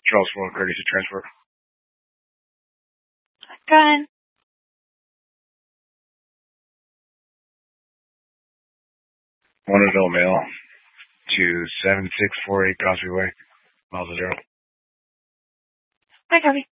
Charles World Courtesy Transport. Go ahead. One adult male to 7648 Causeway Way, miles of 0. Hi, Copy.